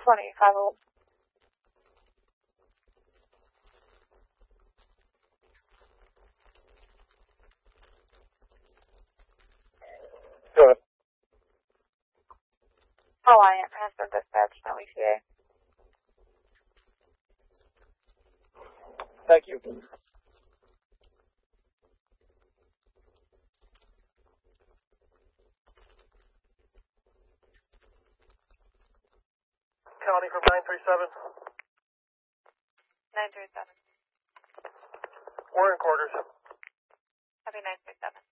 25 old. Go ahead. Alliant, answer dispatch, no ETA. Thank you. County from 937. 937. We're in quarters. Copy 937.